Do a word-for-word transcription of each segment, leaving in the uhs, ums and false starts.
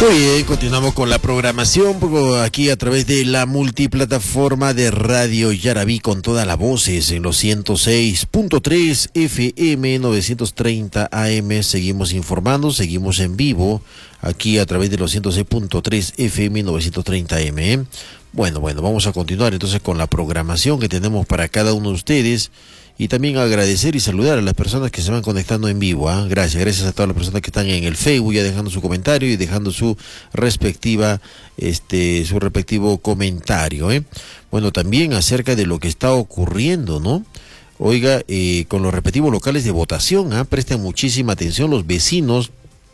Muy bien, continuamos con la programación aquí a través de la multiplataforma de Radio Yarabí con todas las voces en los ciento seis punto tres F M, novecientos treinta A M. Seguimos informando, seguimos en vivo aquí a través de los ciento seis punto tres F M, novecientos treinta A M. ¿eh? Bueno, bueno, vamos a continuar entonces con la programación que tenemos para cada uno de ustedes. Y también agradecer y saludar a las personas que se van conectando en vivo. ¿eh? Gracias, gracias a todas las personas que están en el Facebook, ya dejando su comentario y dejando su respectiva, este, su respectivo comentario. ¿eh? Bueno, también acerca de lo que está ocurriendo, ¿no? Oiga, eh, con los respectivos locales de votación, ¿eh? presten muchísima atención los vecinos,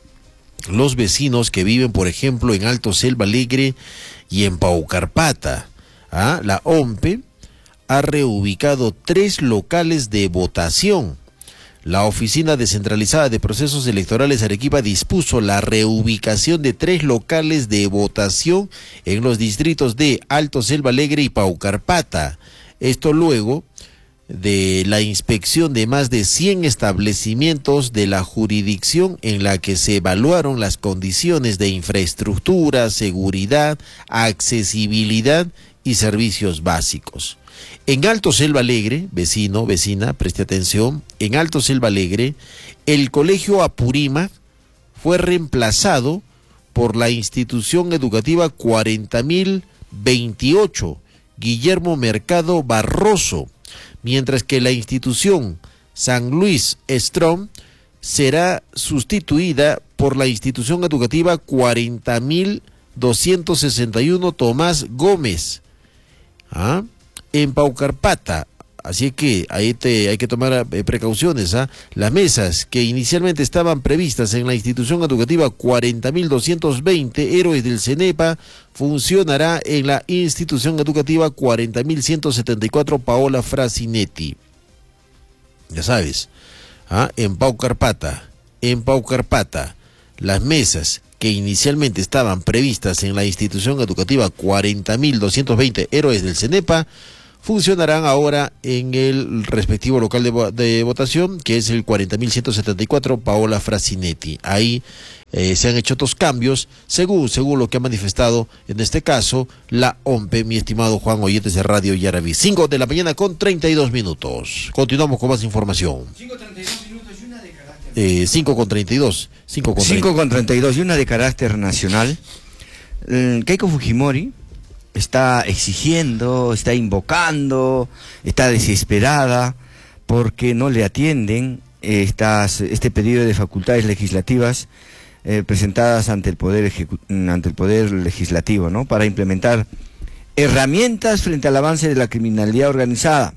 los vecinos que viven, por ejemplo, en Alto Selva Alegre y en Paucarpata. ¿eh? La O M P E ha reubicado tres locales de votación. La Oficina Descentralizada de Procesos Electorales Arequipa dispuso la reubicación de tres locales de votación en los distritos de Alto Selva Alegre y Paucarpata. Esto luego de la inspección de más de cien establecimientos de la jurisdicción en la que se evaluaron las condiciones de infraestructura, seguridad, accesibilidad y servicios básicos. En Alto Selva Alegre, vecino, vecina, preste atención, en Alto Selva Alegre, el Colegio Apurímac fue reemplazado por la institución educativa cuarenta mil veintiocho, Guillermo Mercado Barroso, mientras que la institución San Luis Strom será sustituida por la institución educativa cuarenta mil doscientos sesenta y uno Tomás Gómez. ¿Ah? En Paucarpata, así que ahí te, hay que tomar eh, precauciones. ¿ah? Las mesas que inicialmente estaban previstas en la institución educativa cuarenta mil doscientos veinte Héroes del CENEPA funcionará en la institución educativa cuarenta mil ciento setenta y cuatro Paola Frasinetti. Ya sabes, ¿ah? en Paucarpata, en Paucarpata, las mesas que inicialmente estaban previstas en la institución educativa cuarenta mil doscientos veinte Héroes del CENEPA funcionarán ahora en el respectivo local de, de votación, que es el cuarenta mil ciento setenta y cuatro Paola Frasinetti. Ahí eh, se han hecho otros cambios, según, según lo que ha manifestado, en este caso, la O M P E, mi estimado Juan, oyentes de Radio Yarabí. cinco de la mañana con treinta y dos minutos. Continuamos con más información. cinco treinta y dos minutos y una de carácter. Eh, cinco con treinta y dos. cinco con treinta y dos y una de carácter nacional. Eh, Keiko Fujimori está exigiendo, está invocando, está desesperada porque no le atienden estas, este pedido de facultades legislativas eh, presentadas ante el poder ante el poder legislativo, ¿no? Para implementar herramientas frente al avance de la criminalidad organizada.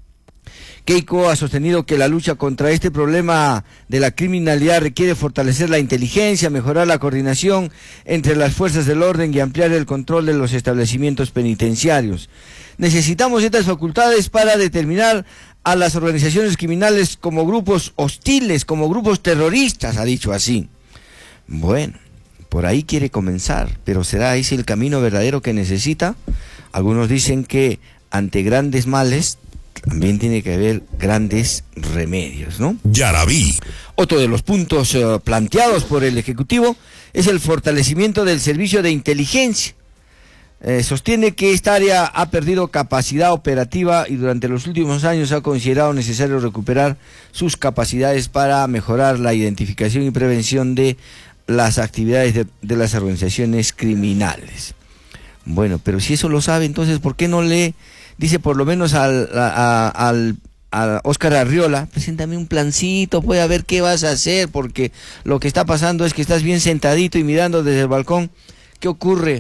Keiko ha sostenido que la lucha contra este problema de la criminalidad requiere fortalecer la inteligencia, mejorar la coordinación entre las fuerzas del orden y ampliar el control de los establecimientos penitenciarios. Necesitamos estas facultades para determinar a las organizaciones criminales como grupos hostiles, como grupos terroristas, ha dicho así. Bueno, por ahí quiere comenzar, pero ¿será ese el camino verdadero que necesita? Algunos dicen que ante grandes males también tiene que haber grandes remedios, ¿no? Yarabí. Otro de los puntos uh, planteados por el Ejecutivo es el fortalecimiento del servicio de inteligencia. Eh, sostiene que esta área ha perdido capacidad operativa y durante los últimos años ha considerado necesario recuperar sus capacidades para mejorar la identificación y prevención de las actividades de, de las organizaciones criminales. Bueno, pero si eso lo sabe, entonces, ¿por qué no le dice por lo menos al, a, a, al a Óscar Arriola, preséntame un plancito, pues a ver qué vas a hacer, porque lo que está pasando es que estás bien sentadito y mirando desde el balcón qué ocurre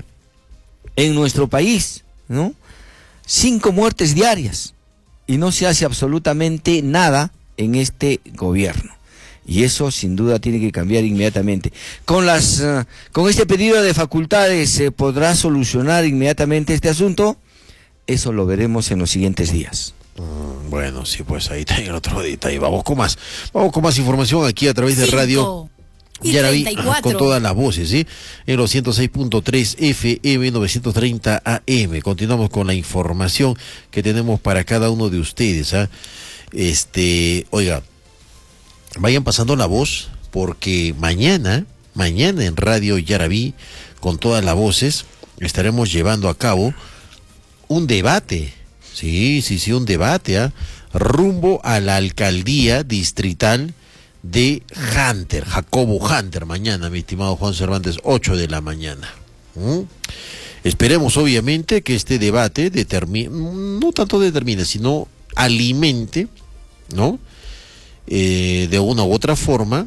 en nuestro país, ¿no? Cinco muertes diarias y no se hace absolutamente nada en este gobierno. Y eso sin duda tiene que cambiar inmediatamente. Con las, uh, con este pedido de facultades se podrá solucionar inmediatamente este asunto. Eso lo veremos en los siguientes días. Mm, bueno, sí, pues ahí está el otro detalle. Vamos con más. Vamos con más información aquí a través de Radio Yarabí, con todas las voces, ¿sí? En los ciento seis punto tres F M, novecientos treinta A M. Continuamos con la información que tenemos para cada uno de ustedes, ¿ah? Este, oiga, vayan pasando la voz porque mañana, mañana en Radio Yarabí, con todas las voces, estaremos llevando a cabo un debate, sí, sí, sí, un debate, ¿eh? rumbo a la alcaldía distrital de Hunter, Jacobo Hunter, mañana, mi estimado Juan Cervantes, ocho de la mañana. ¿Mm? Esperemos, obviamente, que este debate determine, no tanto determine, sino alimente, ¿no? Eh, de una u otra forma,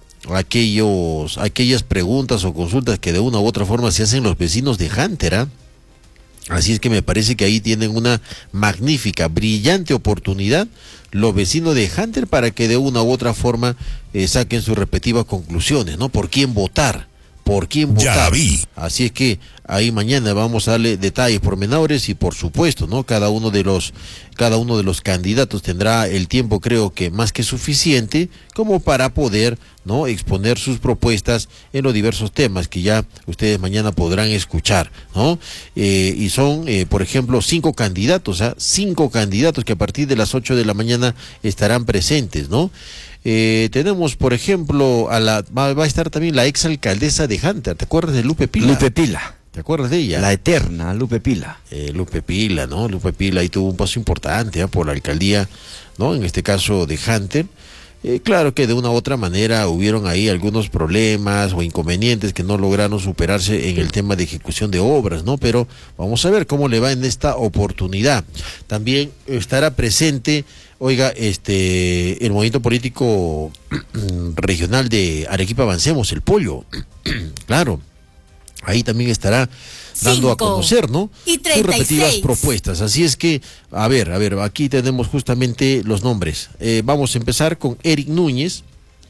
aquellos, aquellas preguntas o consultas que de una u otra forma se hacen los vecinos de Hunter, ¿eh? Así es que me parece que ahí tienen una magnífica, brillante oportunidad los vecinos de Hunter para que de una u otra forma eh, saquen sus respectivas conclusiones, ¿no? ¿Por quién votar? ¿Por quién votar? Ya vi. Así es que ahí mañana vamos a darle detalles pormenores y por supuesto, ¿no? Cada uno de los cada uno de los candidatos tendrá el tiempo, creo que más que suficiente, como para poder, ¿no? exponer sus propuestas en los diversos temas que ya ustedes mañana podrán escuchar, ¿no? Eh, y son, eh, por ejemplo, cinco candidatos, ¿ah? Cinco candidatos que a partir de las ocho de la mañana estarán presentes, ¿no? Eh, tenemos, por ejemplo, a la va, va a estar también la exalcaldesa de Hunter, ¿te acuerdas de Lupe Pila? Lupe Pila. ¿Te acuerdas de ella? La eterna Lupe Pila. Eh, Lupe Pila, ¿no? Lupe Pila ahí tuvo un paso importante, ¿eh? por la alcaldía, ¿no? En este caso de Hunter. Eh, claro que de una u otra manera hubieron ahí algunos problemas o inconvenientes que no lograron superarse en el tema de ejecución de obras, ¿no? Pero vamos a ver cómo le va en esta oportunidad. También estará presente, oiga, este, el movimiento político regional de Arequipa Avancemos, el Pollo, claro. Ahí también estará dando a conocer, ¿no? Y sus respectivas propuestas. Así es que, a ver, a ver, aquí tenemos justamente los nombres. Eh, vamos a empezar con Eric Núñez,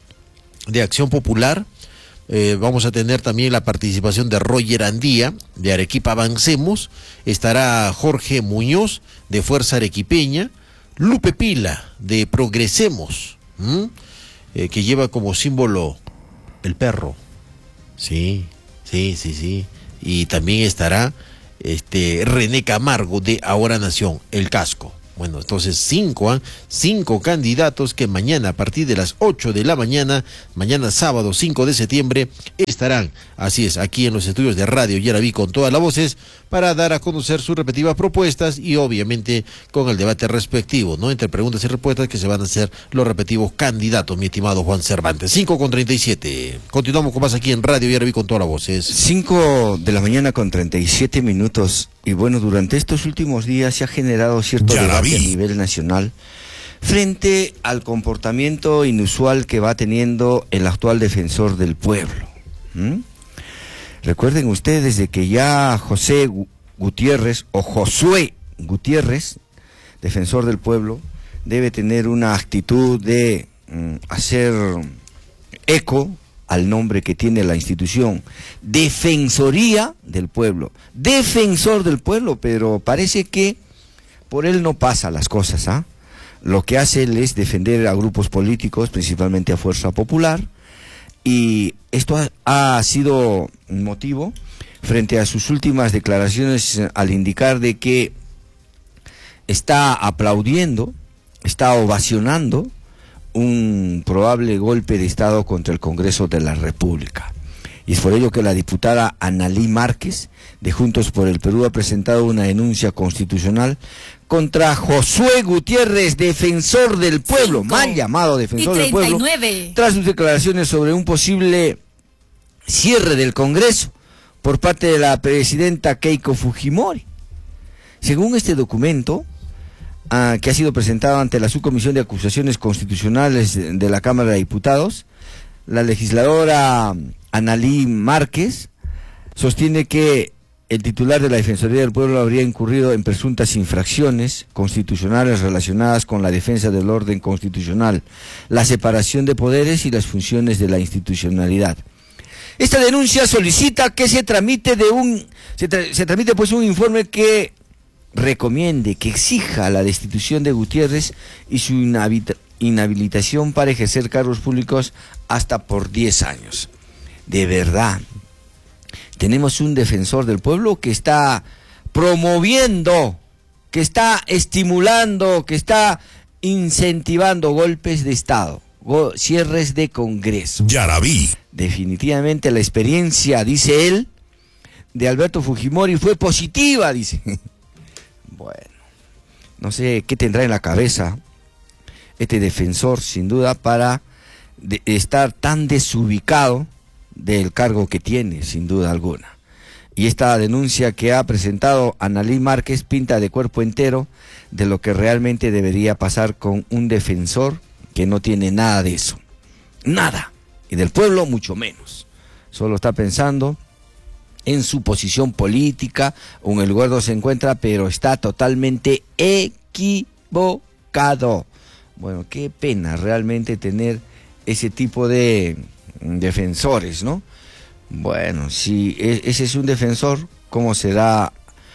de Acción Popular. Eh, vamos a tener también la participación de Roger Andía, de Arequipa Avancemos. Estará Jorge Muñoz, de Fuerza Arequipeña. Lupe Pila, de Progresemos, eh, que lleva como símbolo el perro. Sí. Sí, sí, sí. Y también estará este René Camargo de Ahora Nación, el casco. Bueno, entonces cinco, ¿eh? cinco candidatos que mañana a partir de las ocho de la mañana, mañana sábado cinco de septiembre, estarán, así es, aquí en los estudios de Radio Yarabí con todas las voces, para dar a conocer sus respectivas propuestas y obviamente con el debate respectivo, ¿no? Entre preguntas y respuestas que se van a hacer los respectivos candidatos, mi estimado Juan Cervantes. cinco con treinta y siete. Continuamos con más aquí en Radio Yarabí con todas las voces. cinco de la mañana con treinta y siete minutos. Y bueno, durante estos últimos días se ha generado cierto debate a nivel nacional frente al comportamiento inusual que va teniendo el actual defensor del pueblo. ¿Mm? Recuerden ustedes de que ya José Gutiérrez o Josué Gutiérrez, defensor del pueblo, debe tener una actitud de mm, hacer eco al nombre que tiene la institución, Defensoría del Pueblo, defensor del pueblo, pero parece que por él no pasa las cosas, ¿ah? Lo que hace él es defender a grupos políticos, principalmente a Fuerza Popular, y esto ha, ha sido motivo frente a sus últimas declaraciones al indicar de que está aplaudiendo, está ovacionando un probable golpe de Estado contra el Congreso de la República. Y es por ello que la diputada Analí Márquez, de Juntos por el Perú, ha presentado una denuncia constitucional contra Josué Gutiérrez, defensor del pueblo, Cinco. mal llamado defensor del pueblo, tras sus declaraciones sobre un posible cierre del Congreso por parte de la presidenta Keiko Fujimori. Según este documento, Uh, que ha sido presentado ante la Subcomisión de Acusaciones Constitucionales de la Cámara de Diputados, la legisladora Analí Márquez sostiene que el titular de la Defensoría del Pueblo habría incurrido en presuntas infracciones constitucionales relacionadas con la defensa del orden constitucional, la separación de poderes y las funciones de la institucionalidad. Esta denuncia solicita que se tramite de un se, tra se tramite pues un informe que recomiende, que exija la destitución de Gutiérrez y su inhabilitación para ejercer cargos públicos hasta por diez años. De verdad, tenemos un defensor del pueblo que está promoviendo, que está estimulando, que está incentivando golpes de Estado. cierres de Congreso. Yarabí. Definitivamente la experiencia, dice él, de Alberto Fujimori fue positiva, dice. Bueno, no sé qué tendrá en la cabeza este defensor, sin duda, para de estar tan desubicado del cargo que tiene, sin duda alguna. Y esta denuncia que ha presentado Analí Márquez pinta de cuerpo entero de lo que realmente debería pasar con un defensor que no tiene nada de eso. Nada. Y del pueblo mucho menos. Solo está pensando en su posición política o en el lugar donde se encuentra, pero está totalmente equivocado. Bueno, qué pena realmente tener ese tipo de defensores, ¿no? Bueno, si ese es un defensor, ¿cómo será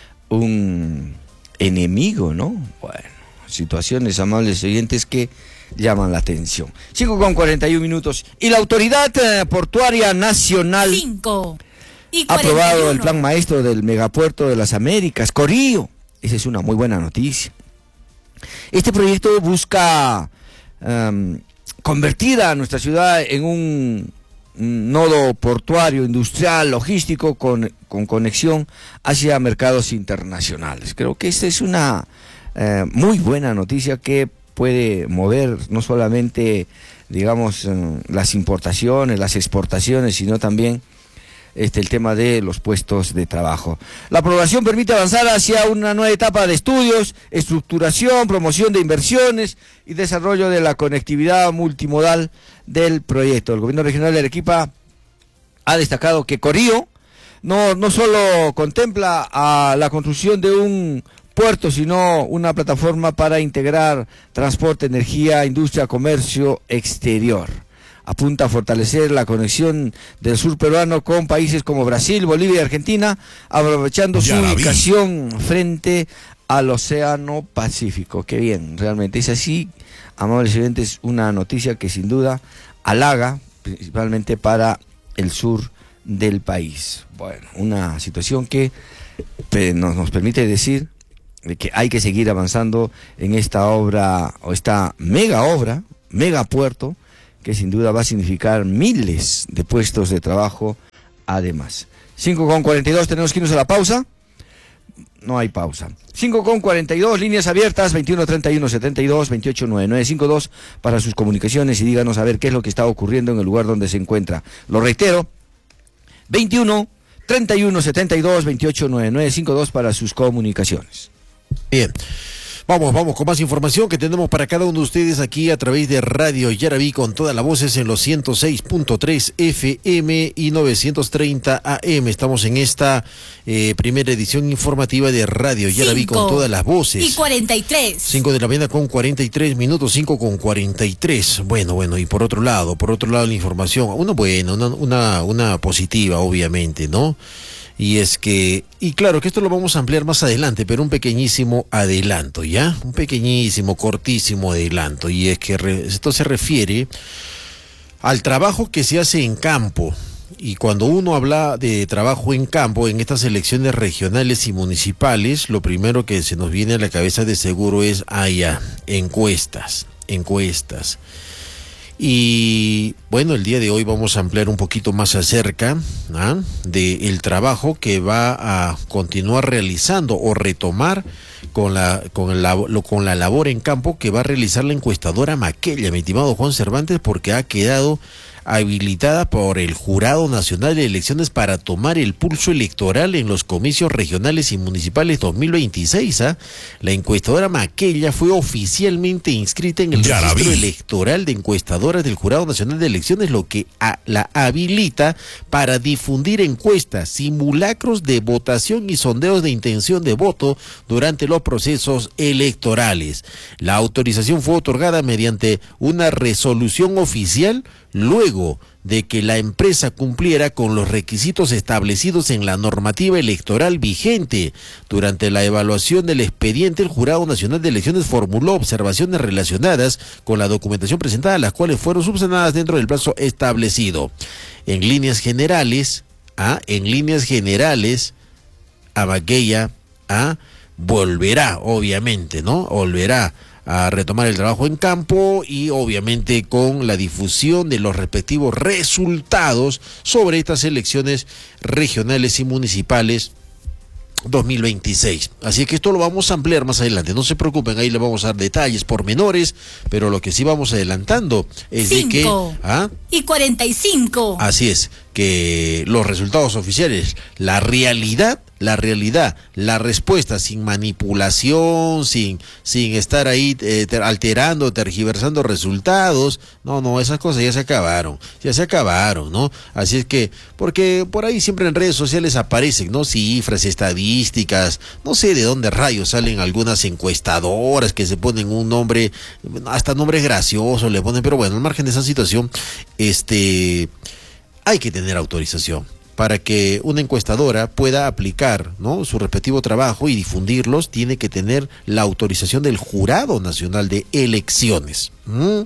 un enemigo, no? Bueno, situaciones, amables oyentes, que llaman la atención. cinco con cuarenta y un minutos. Y la Autoridad Portuaria Nacional cinco y ha aprobado el plan maestro del megapuerto de las Américas, Corío. Esa es una muy buena noticia. Este proyecto busca um, convertir a nuestra ciudad en un nodo portuario, industrial, logístico, con, con conexión hacia mercados internacionales. Creo que esta es una eh, muy buena noticia que puede mover no solamente, digamos, eh, las importaciones, las exportaciones, sino también este, el tema de los puestos de trabajo. La aprobación permite avanzar hacia una nueva etapa de estudios, estructuración, promoción de inversiones y desarrollo de la conectividad multimodal del proyecto. El gobierno regional de Arequipa ha destacado que Corío no, no solo contempla a la construcción de un puerto, sino una plataforma para integrar transporte, energía, industria, comercio exterior. Apunta a fortalecer la conexión del sur peruano con países como Brasil, Bolivia y Argentina, aprovechando su ubicación frente al Océano Pacífico. Qué bien, realmente es así, amables oyentes, una noticia que sin duda halaga, principalmente para el sur del país. Bueno, una situación que nos, nos permite decir que hay que seguir avanzando en esta obra, o esta mega obra, mega puerto, que sin duda va a significar miles de puestos de trabajo además. cinco con cuarenta y dos, tenemos que irnos a la pausa. No hay pausa. cinco con cuarenta y dos, líneas abiertas, veintiuno treinta y uno setenta y dos, veintiocho noventa y nueve cincuenta y dos para sus comunicaciones, y díganos a ver qué es lo que está ocurriendo en el lugar donde se encuentra. Lo reitero, veintiuno treinta y uno setenta y dos, veintiocho noventa y nueve cincuenta y dos para sus comunicaciones. Bien. Vamos, vamos con más información que tenemos para cada uno de ustedes aquí a través de Radio Yarabí, con todas las voces en los ciento seis punto tres F M y novecientos treinta A M. Estamos en esta eh, primera edición informativa de Radio Yarabí con todas las voces. Y cuarenta y tres. cinco de la mañana con cuarenta y tres minutos, cinco con cuarenta y tres. Bueno, bueno, y por otro lado, por otro lado la información, una buena, una, una, una positiva, obviamente, ¿no? Y es que, y claro que esto lo vamos a ampliar más adelante, pero un pequeñísimo adelanto, ¿ya? Un pequeñísimo, cortísimo adelanto. Y es que re, esto se refiere al trabajo que se hace en campo. Y cuando uno habla de trabajo en campo, en estas elecciones regionales y municipales, lo primero que se nos viene a la cabeza de seguro es, ah, ya, encuestas, encuestas. Y bueno, el día de hoy vamos a ampliar un poquito más acerca ¿ah? del trabajo que va a continuar realizando o retomar con la, con, la, lo, con la labor en campo que va a realizar la encuestadora Maquella, mi estimado Juan Cervantes, porque ha quedado habilitada por el Jurado Nacional de Elecciones para tomar el pulso electoral en los comicios regionales y municipales dos mil veintiséis. ¿ah? La encuestadora Maquella fue oficialmente inscrita en el Yarabí. registro electoral de encuestadoras del Jurado Nacional de Elecciones, lo que a, la habilita para difundir encuestas, simulacros de votación y sondeos de intención de voto durante los procesos electorales. La autorización fue otorgada mediante una resolución oficial luego de que la empresa cumpliera con los requisitos establecidos en la normativa electoral vigente. Durante la evaluación del expediente, el Jurado Nacional de Elecciones formuló observaciones relacionadas con la documentación presentada, las cuales fueron subsanadas dentro del plazo establecido. En líneas generales, ¿ah? en líneas generales, a Maquella, ¿ah? volverá, obviamente, ¿no? Volverá a retomar el trabajo en campo y obviamente con la difusión de los respectivos resultados sobre estas elecciones regionales y municipales dos mil veintiséis. Así que esto lo vamos a ampliar más adelante, no se preocupen, ahí le vamos a dar detalles, pormenores, pero lo que sí vamos adelantando es de que... ¿ah? Y cuarenta y cinco. Así es, que los resultados oficiales, la realidad, la realidad, la respuesta sin manipulación, sin, sin estar ahí eh, ter, alterando, tergiversando resultados, no, no, esas cosas ya se acabaron, ya se acabaron, ¿no? Así es que, porque por ahí siempre en redes sociales aparecen, ¿no? Cifras, estadísticas, no sé de dónde rayos salen algunas encuestadoras que se ponen un nombre, hasta nombres graciosos le ponen, pero bueno, al margen de esa situación, este... hay que tener autorización para que una encuestadora pueda aplicar, ¿no?, su respectivo trabajo y difundirlos. Tiene que tener la autorización del Jurado Nacional de Elecciones. ¿Mm?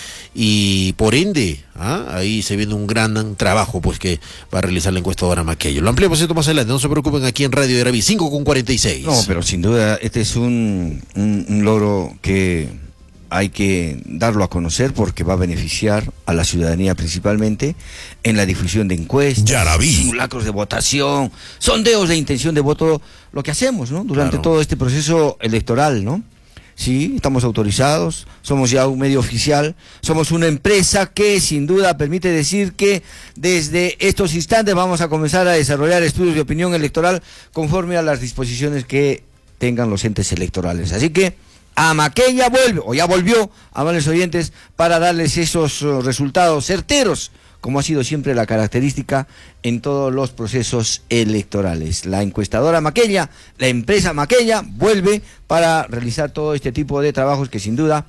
Y por ende, ¿ah? ahí se viene un gran trabajo pues que va a realizar la encuestadora Maquello. Lo ampliamos esto más adelante, no se preocupen, aquí en Radio Yaraví, cinco con cuarenta y seis. No, pero sin duda este es un, un, un logro que hay que darlo a conocer porque va a beneficiar a la ciudadanía principalmente en la difusión de encuestas, Yaraví, simulacros de votación, sondeos de intención de voto, lo que hacemos, ¿no?, durante claro. todo este proceso electoral, ¿no? Sí, estamos autorizados, somos ya un medio oficial, somos una empresa que sin duda permite decir que desde estos instantes vamos a comenzar a desarrollar estudios de opinión electoral conforme a las disposiciones que tengan los entes electorales. Así que a Maquella vuelve, o ya volvió, amables oyentes, para darles esos uh, resultados certeros, como ha sido siempre la característica en todos los procesos electorales. La encuestadora Maquella, la empresa Maquella, vuelve para realizar todo este tipo de trabajos que sin duda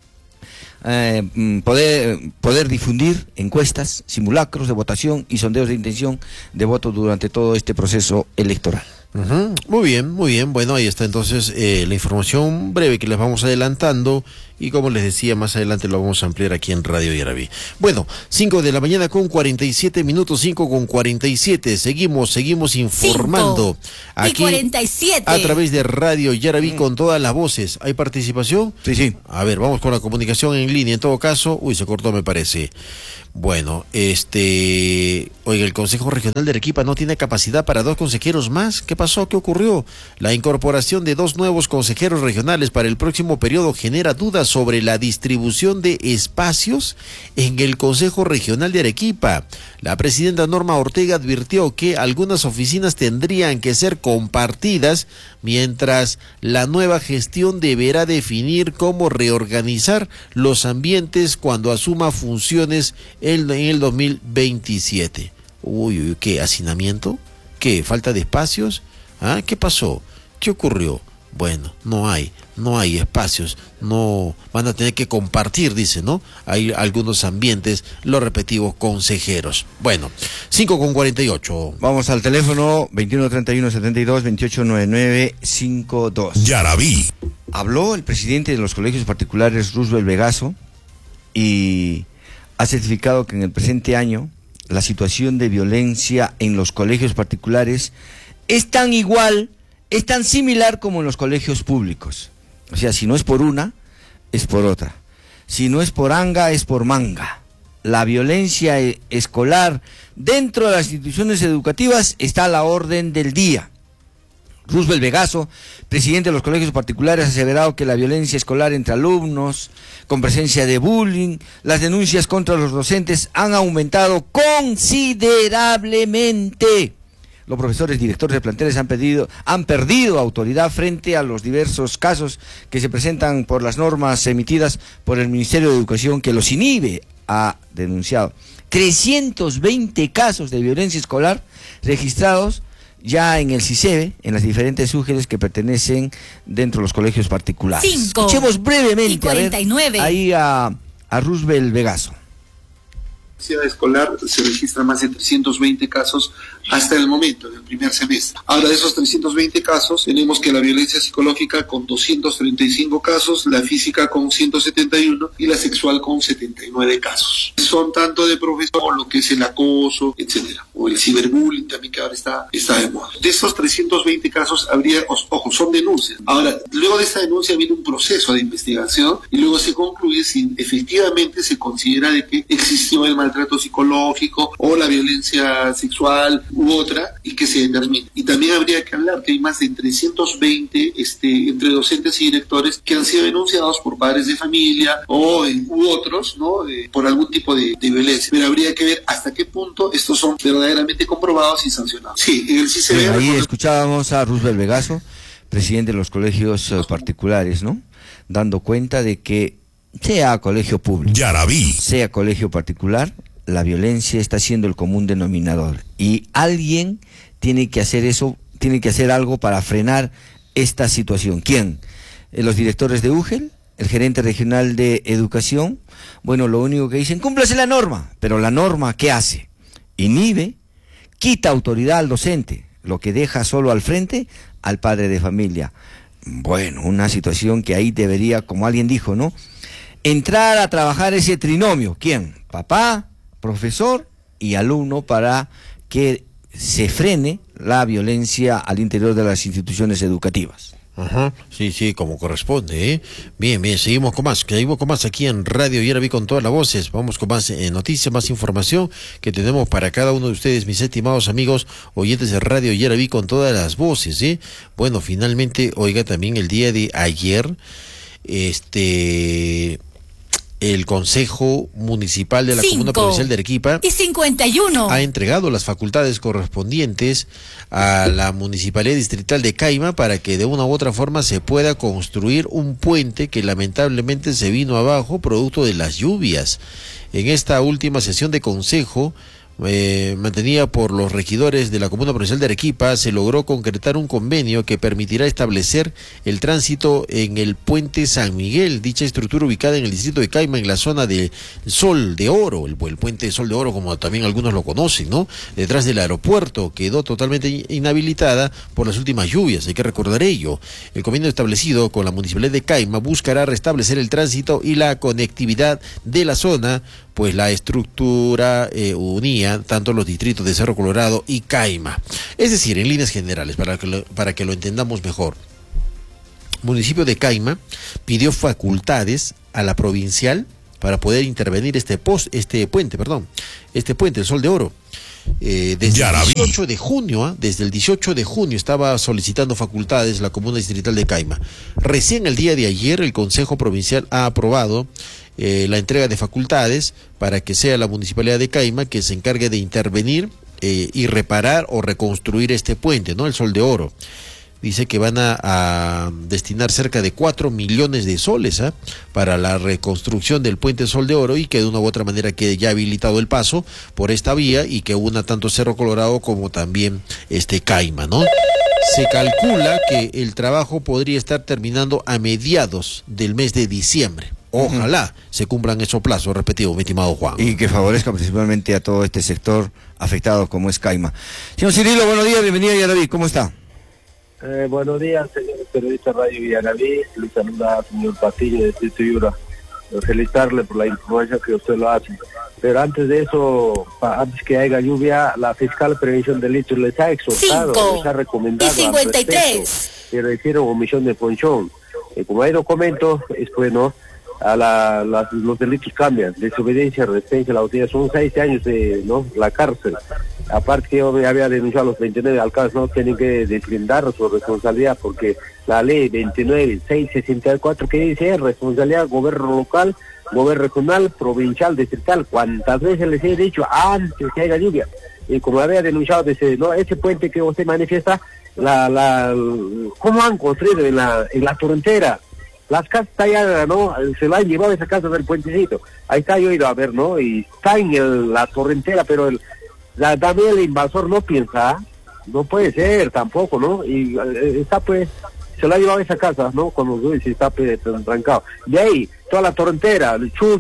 eh, poder, poder difundir encuestas, simulacros de votación y sondeos de intención de voto durante todo este proceso electoral. Uh-huh. Muy bien, muy bien. Bueno, ahí está entonces eh, la información breve que les vamos adelantando y como les decía, más adelante lo vamos a ampliar aquí en Radio Yaraví. Bueno, cinco de la mañana con cuarenta y siete minutos, cinco con cuarenta y siete. Seguimos, seguimos informando aquí cuarenta y siete. A través de Radio Yaraví con todas las voces. ¿Hay participación? Sí, sí. A ver, vamos con la comunicación en línea. En todo caso, uy, se cortó me parece. Bueno, este, oiga, el Consejo Regional de Arequipa no tiene capacidad para dos consejeros más. ¿Qué pasó? ¿Qué ocurrió? La incorporación de dos nuevos consejeros regionales para el próximo periodo genera dudas sobre la distribución de espacios en el Consejo Regional de Arequipa. La presidenta Norma Ortega advirtió que algunas oficinas tendrían que ser compartidas, mientras la nueva gestión deberá definir cómo reorganizar los ambientes cuando asuma funciones en el dos mil veintisiete. Uy, uy, ¿qué? ¿Hacinamiento? ¿Qué? ¿Falta de espacios? ¿Ah? ¿Qué pasó? ¿Qué ocurrió? Bueno, no hay, no hay espacios, no van a tener que compartir, dice, ¿no? Hay algunos ambientes, los respectivos consejeros. Bueno, cinco con cuarenta y ocho. Vamos al teléfono veintiuno treinta y uno setenta y dos veintiocho noventa y nueve cincuenta y dos. Yaraví. Habló el presidente de los colegios particulares, Roosevelt Vegaso, y ha certificado que en el presente año la situación de violencia en los colegios particulares es tan igual, es tan similar como en los colegios públicos. O sea, si no es por una, es por otra. Si no es por anga, es por manga. La violencia e- escolar dentro de las instituciones educativas está a la orden del día. Roosevelt Vegaso, presidente de los colegios particulares, ha aseverado que la violencia escolar entre alumnos, con presencia de bullying, las denuncias contra los docentes han aumentado considerablemente. Los profesores directores de planteles han, pedido, han perdido autoridad frente a los diversos casos que se presentan por las normas emitidas por el Ministerio de Educación que los inhibe, ha denunciado. trescientos veinte casos de violencia escolar registrados ya en el CICEBE, en las diferentes U G Ls que pertenecen dentro de los colegios particulares. Cinco Escuchemos brevemente y cuarenta y nueve. A ver, ahí a, a Roosevelt Vegaso. escolar se registran más de trescientos veinte casos hasta el momento, en el primer semestre. Ahora, de esos trescientos veinte casos, tenemos que la violencia psicológica con doscientos treinta y cinco casos, la física con ciento setenta y uno y la sexual con setenta y nueve casos. Son tanto de profesor, lo que es el acoso, etcétera, o el ciberbullying también, que ahora está, está de moda. De estos trescientos veinte casos, habría, ojo, son denuncias. Ahora, luego de esta denuncia viene un proceso de investigación y luego se concluye si efectivamente se considera de que existió el maltrato psicológico o la violencia sexual u otra, y que se determine. Y también habría que hablar que hay más de trescientos veinte este, entre docentes y directores que han sido denunciados por padres de familia o eh, u otros, ¿no? Eh, por algún tipo de, de violencia. Pero habría que ver hasta qué punto estos son verdaderamente comprobados y sancionados. Sí, en el C I C B... Bien, ahí escuchábamos a Roosevelt Vegaso, presidente de los colegios uh, particulares, ¿no? Dando cuenta de que sea colegio público, Yaraví, sea colegio particular, la violencia está siendo el común denominador y alguien tiene que hacer eso, tiene que hacer algo para frenar esta situación. ¿Quién? Eh, los directores de U G E L, el gerente regional de educación. Bueno, lo único que dicen, cúmplase la norma, pero la norma, ¿qué hace? Inhibe, quita autoridad al docente, lo que deja solo al frente al padre de familia. Bueno, una situación que ahí debería, como alguien dijo, ¿no?, entrar a trabajar ese trinomio. ¿Quién? Papá, profesor y alumno, para que se frene la violencia al interior de las instituciones educativas. Ajá, sí, sí, como corresponde, ¿eh? Bien, bien, seguimos con más, seguimos con más aquí en Radio Yaraví con todas las voces. Vamos con más eh, noticias, más información que tenemos para cada uno de ustedes, mis estimados amigos oyentes de Radio Yaraví con todas las voces, ¿eh? Bueno, finalmente, oiga, también el día de ayer, este... el Consejo Municipal de la Comuna Provincial de Arequipa y cincuenta y uno ha entregado las facultades correspondientes a la Municipalidad Distrital de Caima para que de una u otra forma se pueda construir un puente que lamentablemente se vino abajo producto de las lluvias. En esta última sesión de consejo, Eh, mantenida por los regidores de la Comuna Provincial de Arequipa, se logró concretar un convenio que permitirá establecer el tránsito en el puente San Miguel, dicha estructura ubicada en el distrito de Caima, en la zona de Sol de Oro, el, el puente Sol de Oro, como también algunos lo conocen, ¿no? Detrás del aeropuerto, quedó totalmente inhabilitada por las últimas lluvias, hay que recordar ello. El convenio establecido con la Municipalidad de Caima buscará restablecer el tránsito y la conectividad de la zona, pues la estructura eh, unía tanto los distritos de Cerro Colorado y Caima. Es decir, en líneas generales, para que lo, para que lo entendamos mejor, municipio de Caima pidió facultades a la provincial para poder intervenir este post, este puente, perdón, este puente, el Sol de Oro. Eh, desde el dieciocho de junio, ¿eh? desde el dieciocho de junio estaba solicitando facultades la Comuna Distrital de Caima. Recién el día de ayer el Consejo Provincial ha aprobado eh, la entrega de facultades para que sea la Municipalidad de Caima que se encargue de intervenir eh, y reparar o reconstruir este puente, ¿no? El Sol de Oro. Dice que van a, a destinar cerca de cuatro millones de soles ¿eh? para la reconstrucción del puente Sol de Oro, y que de una u otra manera quede ya habilitado el paso por esta vía y que una tanto Cerro Colorado como también este Caima, ¿no? Se calcula que el trabajo podría estar terminando a mediados del mes de diciembre. Ojalá uh-huh. se cumplan esos plazos respectivos, mi estimado Juan. Y que favorezca principalmente a todo este sector afectado como es Caima. Señor Cirilo, buenos días, bienvenido a Yaraví, ¿cómo está? Eh, buenos días, señores periodistas de Radio Yaraví. Le saluda al señor Patillo de Tito Yura. Felicitarle por la información que usted lo hace. Pero antes de eso, pa, antes que haya lluvia, la fiscal de prevención de delitos les ha exhortado, Cinco les ha recomendado y cincuenta y tres que refieren omisión de ponchón. Eh, como hay documentos, es bueno, a la, la, los delitos cambian, desobediencia, resistencia a la autoridad, son seis años de no la cárcel. Aparte que yo me había denunciado a los veintinueve alcaldes, no tienen que deslindar su responsabilidad, porque la ley veintinueve seiscientos sesenta y cuatro que dice responsabilidad gobierno local, gobierno regional, provincial, distrital, cuantas veces les he dicho antes que haya lluvia. Y como había denunciado desde, no, ese puente que usted manifiesta, la, la, cómo han construido en la, en la torrentera. Las casas está ya, ¿no? Se la han llevado esa casa del puentecito. Ahí está, yo he ido a ver, ¿no? Y está en el, la torrentera, pero el, la, también el invasor no piensa, no puede ser tampoco, ¿no? Y eh, está pues, se la ha llevado esa casa, ¿no? Con los dos y está pues trancado. De ahí, toda la torrentera, el chullo,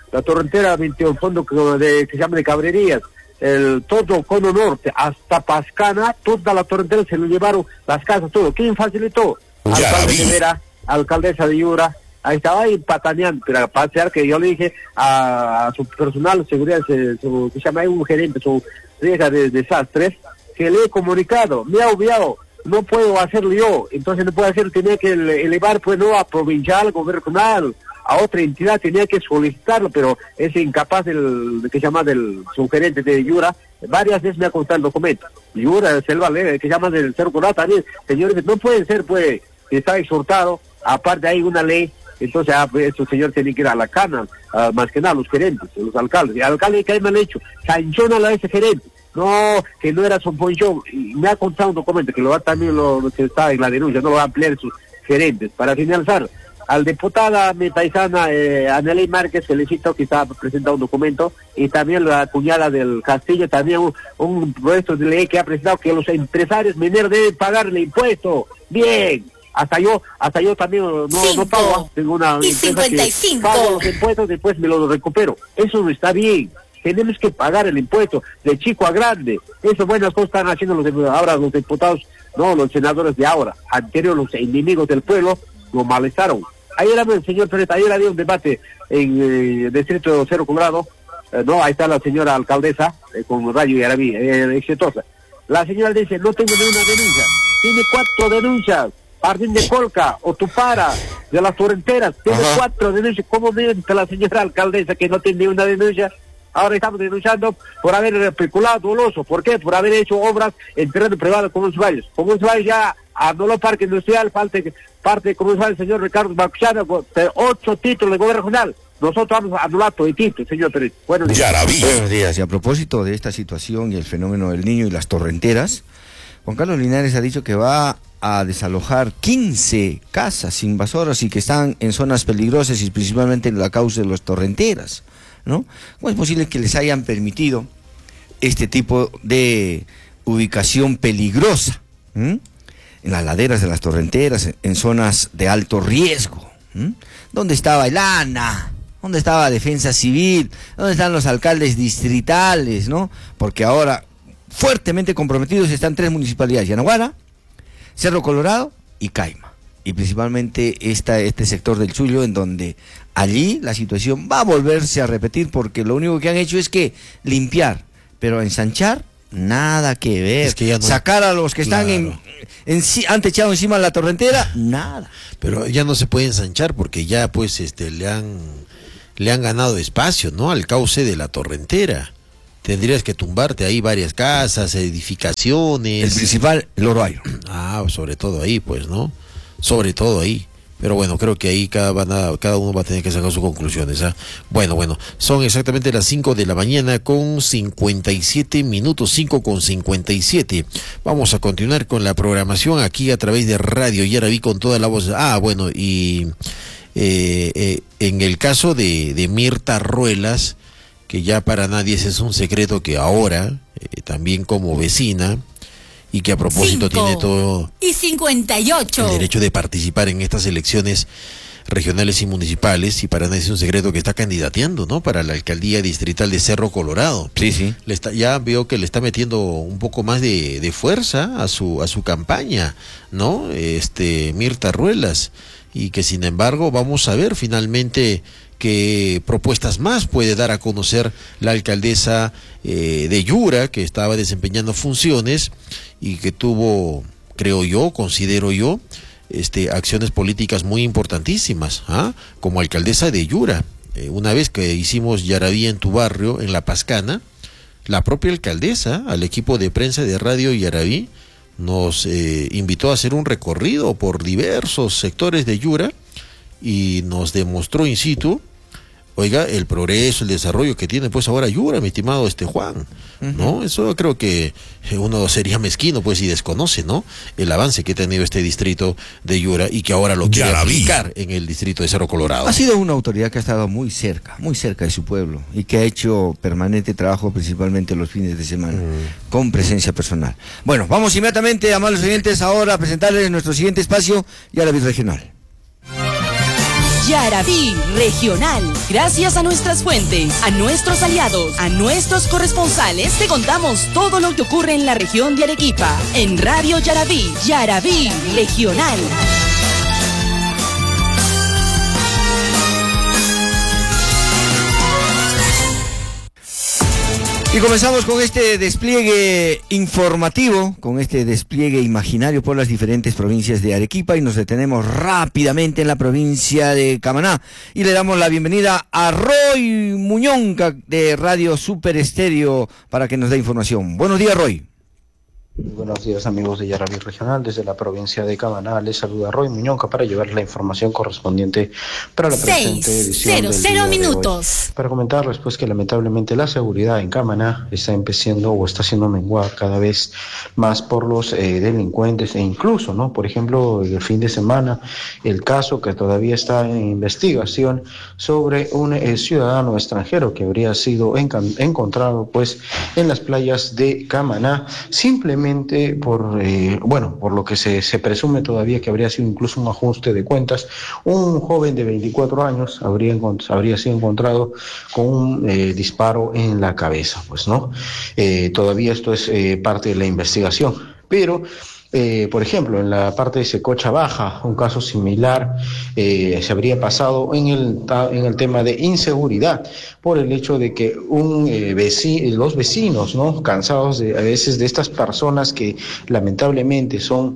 la torrentera veintiocho, el fondo que, de, que se llama de Cabrerías, el todo Cono Norte, hasta Pascana, toda la torrentera se lo llevaron, las casas, todo. ¿Quién facilitó? Alcalde de Vera, alcaldesa de Yura, ahí estaba ahí pataneando, pero a pasear que yo le dije a, a su personal de seguridad, se, su, que se llama ahí un gerente, su riesga de desastres, que le he comunicado, me ha obviado, no puedo hacerlo yo, entonces no puedo hacer, tenía que elevar, pues no a provincial, gobernal, a otra entidad, tenía que solicitarlo, pero es incapaz del, que se llama del sugerente de Yura, varias veces me ha contado el documento, Yura, Selva, que se llama del Cerro Colorado también, señores, no puede ser, pues, está exhortado, aparte hay una ley, entonces ah, pues, estos señores tienen que ir a la cana, uh, más que nada los gerentes, los alcaldes, y el alcalde que me han hecho, sancionan a ese gerente, no, que no era su función, y me ha contado un documento que lo va también lo, lo que está en la denuncia, no lo va a ampliar sus gerentes. Para finalizar, al diputada mi paisana eh, Anelí Márquez felicito que está presentando un documento, y también la cuñada del Castillo, también un, un proyecto de ley que ha presentado que los empresarios mineros deben pagar el impuesto, bien. Hasta yo, hasta yo también no, no pago, tengo una y empresa que pago los impuestos, después me los recupero. Eso no está bien. Tenemos que pagar el impuesto de chico a grande. Esas buenas cosas están haciendo los ahora los diputados, no los senadores de ahora. Anterior los enemigos del pueblo lo malestaron. Ayer, el señor Pérez, ayer había un debate en el eh, distrito de Cerro Colorado, eh, no, ahí está la señora alcaldesa eh, con Rayo y Arabí, eh, exitosa. La señora dice, no tengo ninguna denuncia. Tiene cuatro denuncias. Jardín de Colca, Otupara, de las Torrenteras, tiene Ajá. cuatro denuncias. ¿Cómo miente la señora alcaldesa que no tiene una denuncia? Ahora estamos denunciando por haber especulado doloso. ¿Por qué? Por haber hecho obras en terreno privado con los valles. Como los valles ya anuló Parque Industrial, parte, parte como el señor Ricardo Bacuchano, ocho títulos de gobierno regional. Nosotros vamos a anular todo el título, señor Pérez. Buenos días. Buenos días. Y a propósito de esta situación y el fenómeno del Niño y las torrenteras, Juan Carlos Linares ha dicho que va a desalojar quince casas invasoras y que están en zonas peligrosas y principalmente en la causa de las torrenteras, ¿no? ¿Cómo es posible que les hayan permitido este tipo de ubicación peligrosa? ¿Mm? En las laderas de las torrenteras, en zonas de alto riesgo. ¿Mm? ¿Dónde estaba el A N A? ¿Dónde estaba Defensa Civil? ¿Dónde están los alcaldes distritales, no? Porque ahora fuertemente comprometidos están tres municipalidades: Yanaguara, Cerro Colorado y Caima, y principalmente esta, este sector del Chullo, en donde allí la situación va a volverse a repetir, porque lo único que han hecho es que limpiar, pero ensanchar, nada que ver. Es que ya no, sacar a los que están claro. en, en, han techado encima de la torrentera, nada. Pero ya no se puede ensanchar porque ya pues este le han le han ganado espacio, ¿no? Al cauce de la torrentera. Tendrías que tumbarte ahí varias casas, edificaciones. El principal, el Oroayo. Ah, sobre todo ahí, pues, ¿no? Sobre todo ahí. Pero bueno, creo que ahí cada, van a, cada uno va a tener que sacar sus conclusiones. ¿eh? Bueno, bueno, son exactamente las cinco de la mañana con cincuenta y siete minutos, cinco con cincuenta y siete. Vamos a continuar con la programación aquí a través de Radio Yaraví con toda la voz. Ah, bueno, y eh, eh, en el caso de, de Mirta Ruelas, que ya para nadie ese es un secreto, que ahora, eh, también como vecina, y que a propósito Cinco tiene todo y cincuenta y ocho el derecho de participar en estas elecciones regionales y municipales, y para nadie es un secreto que está candidateando, ¿no? Para la alcaldía distrital de Cerro Colorado. Sí, sí. Le está, ya veo que le está metiendo un poco más de, de fuerza a su a su campaña, ¿no? Este Mirta Ruelas, y que sin embargo vamos a ver finalmente qué propuestas más puede dar a conocer la alcaldesa eh, de Yura, que estaba desempeñando funciones y que tuvo, creo yo, considero yo, este, acciones políticas muy importantísimas, ¿ah? Como alcaldesa de Yura. Eh, una vez que hicimos Yaraví en tu barrio, en La Pascana, la propia alcaldesa, al equipo de prensa de Radio Yaraví, nos eh, invitó a hacer un recorrido por diversos sectores de Yura y nos demostró in situ, oiga, el progreso, el desarrollo que tiene pues ahora Yura, mi estimado este Juan, ¿no? Uh-huh. Eso creo que uno sería mezquino pues si desconoce, ¿no? El avance que ha tenido este distrito de Yura y que ahora lo quiere aplicar en el distrito de Cerro Colorado. Ha sido una autoridad que ha estado muy cerca, muy cerca de su pueblo y que ha hecho permanente trabajo principalmente los fines de semana, mm. con presencia personal. Bueno, vamos inmediatamente, amables oyentes, ahora a presentarles nuestro siguiente espacio, Yaraví Regional. Yaraví Regional. Gracias a nuestras fuentes, a nuestros aliados, a nuestros corresponsales, te contamos todo lo que ocurre en la región de Arequipa. En Radio Yaraví, Yaraví Regional. Y comenzamos con este despliegue informativo, con este despliegue imaginario por las diferentes provincias de Arequipa, y nos detenemos rápidamente en la provincia de Camaná y le damos la bienvenida a Roy Muñonca de Radio Super Estéreo para que nos dé información. Buenos días, Roy. Buenos días, amigos de Yaraví Regional. Desde la provincia de Camaná les saluda Roy Muñonca para llevar la información correspondiente para la presente edición del día minutos. De hoy. Para comentarles pues que lamentablemente la seguridad en Camaná está empezando o está siendo menguada cada vez más por los eh, delincuentes, e incluso, ¿no? Por ejemplo, el fin de semana, el caso que todavía está en investigación sobre un eh, ciudadano extranjero que habría sido encan- encontrado pues en las playas de Camaná, simplemente por, eh, bueno, por lo que se, se presume todavía que habría sido incluso un ajuste de cuentas. Un joven de veinticuatro años habría, habría sido encontrado con un eh, disparo en la cabeza, pues, ¿no? Eh, todavía esto es eh, parte de la investigación, pero... Eh, por ejemplo, en la parte de Secocha Baja, un caso similar eh, se habría pasado en el, en el tema de inseguridad, por el hecho de que un, eh, veci- los vecinos, ¿no? Cansados de, a veces de estas personas que lamentablemente son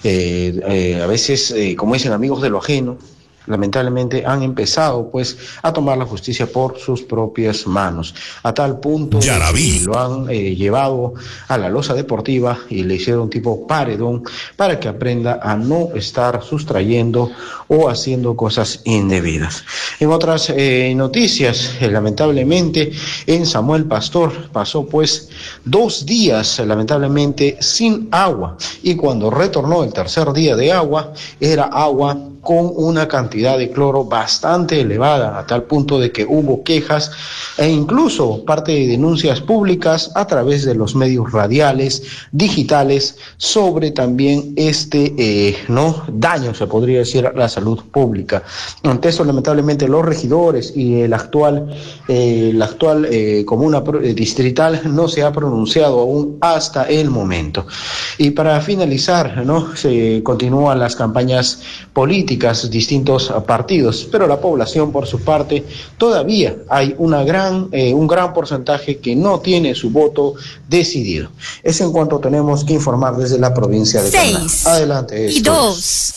eh, eh, a veces, eh, como dicen, amigos de lo ajeno, lamentablemente han empezado pues a tomar la justicia por sus propias manos, a tal punto que lo han eh, llevado a la losa deportiva y le hicieron tipo paredón para que aprenda a no estar sustrayendo o haciendo cosas indebidas. En otras eh, noticias, eh, lamentablemente en Samuel Pastor pasó pues dos días lamentablemente sin agua, y cuando retornó el tercer día de agua, era agua con una cantidad de cloro bastante elevada, a tal punto de que hubo quejas e incluso parte de denuncias públicas a través de los medios radiales, digitales, sobre también este eh, no daño, se podría decir, a la salud pública. Ante eso, lamentablemente, los regidores y el actual, eh, la actual eh, comuna distrital no se ha pronunciado aún hasta el momento. Y para finalizar, ¿no? Se continúan las campañas políticas, distintos partidos, pero la población por su parte todavía hay una gran, eh, un gran porcentaje que no tiene su voto decidido. Es en cuanto tenemos que informar desde la provincia de Camaná. Adelante. Y dos.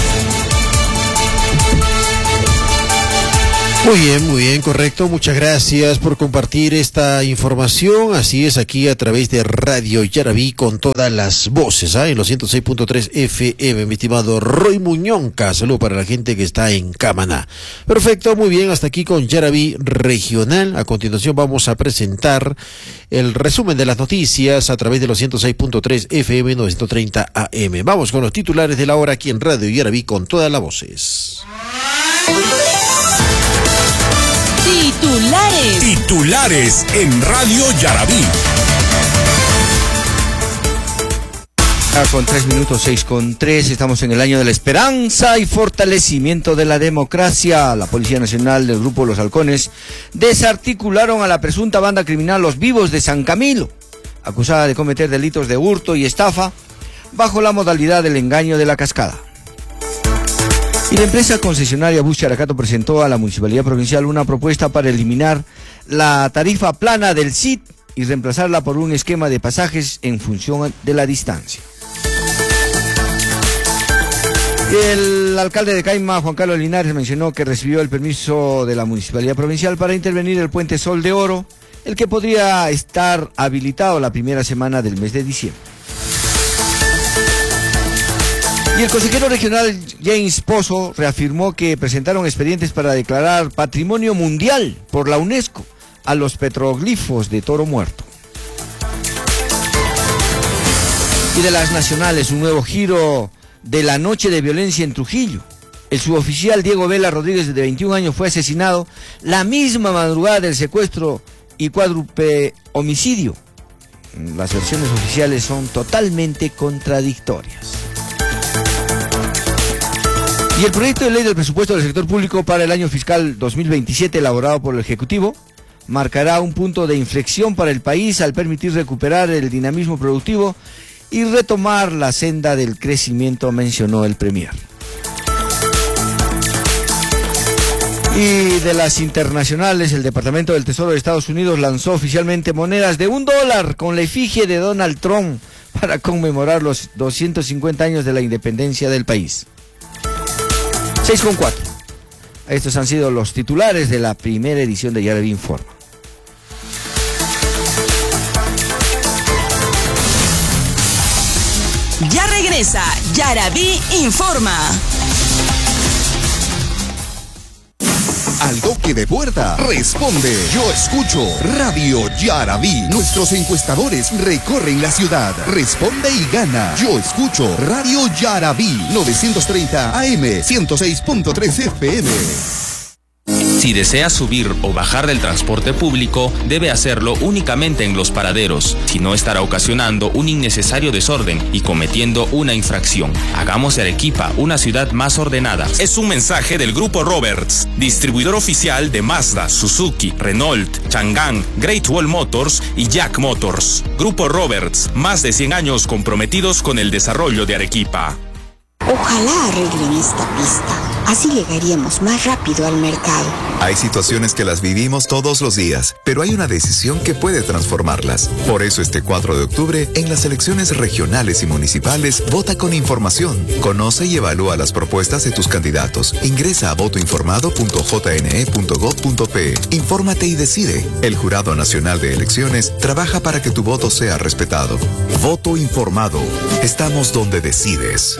Muy bien, muy bien, correcto. Muchas gracias por compartir esta información. Así es, aquí a través de Radio Yaraví con todas las voces, ¿ah? En los ciento seis punto tres F M, mi estimado Roy Muñonca. Saludos para la gente que está en Camaná. Perfecto, muy bien, hasta aquí con Yaraví Regional. A continuación vamos a presentar el resumen de las noticias a través de los ciento seis punto tres F M novecientos treinta A M. Vamos con los titulares de la hora aquí en Radio Yaraví con todas las voces. Titulares. Titulares en Radio Yaraví. Ah, con tres minutos, seis con tres, estamos en el año de la esperanza y fortalecimiento de la democracia. La Policía Nacional del Grupo Los Halcones desarticularon a la presunta banda criminal Los Vivos de San Camilo, acusada de cometer delitos de hurto y estafa bajo la modalidad del engaño de la cascada. Y la empresa concesionaria Bus Characato presentó a la Municipalidad Provincial una propuesta para eliminar la tarifa plana del C I T y reemplazarla por un esquema de pasajes en función de la distancia. El alcalde de Caima, Juan Carlos Linares, mencionó que recibió el permiso de la Municipalidad Provincial para intervenir el puente Sol de Oro, el que podría estar habilitado la primera semana del mes de diciembre. Y el consejero regional James Pozo reafirmó que presentaron expedientes para declarar Patrimonio Mundial por la UNESCO a los petroglifos de Toro Muerto. Y de las nacionales, un nuevo giro de la noche de violencia en Trujillo. El suboficial Diego Vela Rodríguez, de veintiún años, fue asesinado la misma madrugada del secuestro y cuádruple homicidio. Las versiones oficiales son totalmente contradictorias. Y el proyecto de ley del presupuesto del sector público para el año fiscal dos mil veintisiete, elaborado por el Ejecutivo, marcará un punto de inflexión para el país al permitir recuperar el dinamismo productivo y retomar la senda del crecimiento, mencionó el Premier. Y de las internacionales, el Departamento del Tesoro de Estados Unidos lanzó oficialmente monedas de un dólar con la efigie de Donald Trump para conmemorar los doscientos cincuenta años de la independencia del país. seis con cuatro. Estos han sido los titulares de la primera edición de Yaraví Informa. Ya regresa Yaraví Informa. Al toque de puerta, responde Yo Escucho, Radio Yaraví. Nuestros encuestadores recorren la ciudad. Responde y gana. Yo Escucho, Radio Yaraví, novecientos treinta A M, ciento seis punto tres F M. Si desea subir o bajar del transporte público, debe hacerlo únicamente en los paraderos, si no estará ocasionando un innecesario desorden y cometiendo una infracción. Hagamos de Arequipa una ciudad más ordenada. Es un mensaje del Grupo Roberts, distribuidor oficial de Mazda, Suzuki, Renault, Chang'an, Great Wall Motors y Jack Motors. Grupo Roberts, más de cien años comprometidos con el desarrollo de Arequipa. Ojalá arreglen esta pista. Así llegaríamos más rápido al mercado. Hay situaciones que las vivimos todos los días, pero hay una decisión que puede transformarlas. Por eso este cuatro de octubre, en las elecciones regionales y municipales, vota con información. Conoce y evalúa las propuestas de tus candidatos. Ingresa a voto informado punto j n e punto gov punto p. Infórmate y decide. El Jurado Nacional de Elecciones trabaja para que tu voto sea respetado. Voto informado. Estamos donde decides.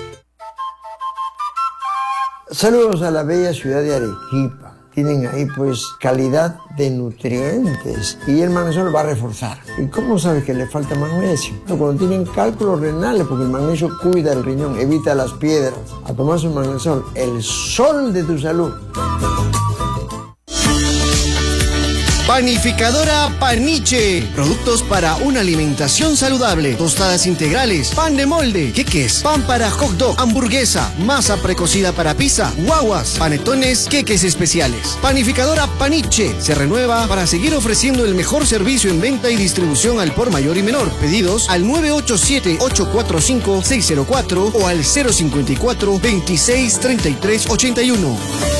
Saludos a la bella ciudad de Arequipa. Tienen ahí pues calidad de nutrientes y el magnesio va a reforzar. ¿Y cómo sabes que le falta magnesio? Cuando tienen cálculos renales, porque el magnesio cuida el riñón, evita las piedras. A tomar su magnesol, el sol de tu salud. Panificadora Paniche. Productos para una alimentación saludable. Tostadas integrales, pan de molde, queques, pan para hot dog, hamburguesa, masa precocida para pizza, guaguas, panetones, queques especiales. Panificadora Paniche se renueva para seguir ofreciendo el mejor servicio en venta y distribución al por mayor y menor. Pedidos al nueve ocho siete, ocho cuatro cinco, seis cero cuatro o al cero cinco cuatro, veintiséis, treinta y tres, ochenta y uno.